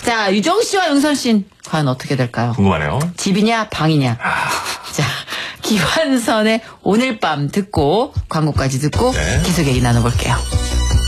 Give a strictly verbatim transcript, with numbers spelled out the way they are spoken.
자, 유정 씨와 윤선 씨는 과연 어떻게 될까요? 궁금하네요. 집이냐 방이냐. 아... 자, 기환선의 오늘 밤 듣고 광고까지 듣고 네. 계속 얘기 나눠볼게요.